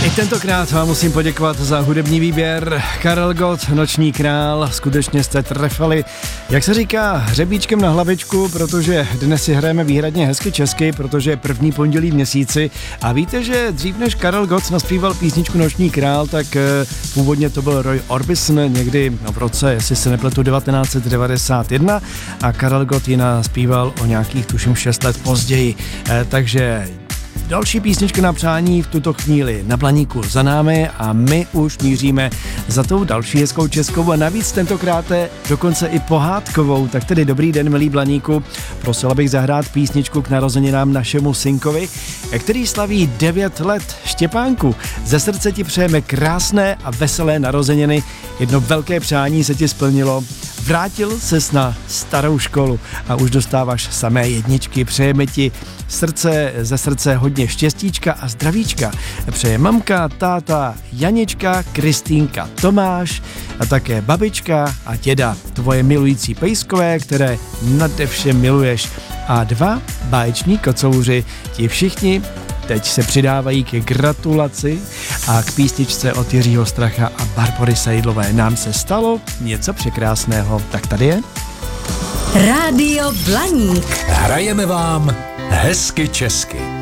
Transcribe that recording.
I tentokrát vám musím poděkovat za hudební výběr. Karel Gott, Noční král, skutečně jste trefali, jak se říká, hřebíčkem na hlavičku, protože dnes si hrajeme výhradně hezky česky, protože je první pondělí v měsíci a víte, že dřív než Karel Gott naspíval písničku Noční král, tak původně to byl Roy Orbison někdy v roce, jestli se nepletu, 1991 a Karel Gott ji naspíval o nějakých tuším 6 let později, takže další písnička na přání v tuto chvíli na Blaníku za námi a my už míříme za tou další hezkou českou a navíc tentokrát dokonce i pohádkovou. Tak tedy dobrý den, milý Blaníku. Prosil bych zahrát písničku k narozeninám našemu synkovi, který slaví 9 let. Štěpánku, ze srdce ti přejeme krásné a veselé narozeniny. Jedno velké přání se ti splnilo. Vrátil ses na starou školu a už dostáváš samé jedničky. Přejeme ti ze srdce hodně štěstíčka a zdravíčka. Přeje mamka, táta, Janička, Kristýnka, Tomáš a také babička a děda. Tvoje milující pejskové, které nade vše miluješ. A 2 báječní kocouři. Ti všichni teď se přidávají ke gratulaci a k písničce od Jiřího Stracha a Barbory Sejdlové. Nám se stalo něco překrásného. Tak tady je. Rádio Blaník. Hrajeme vám hezky česky.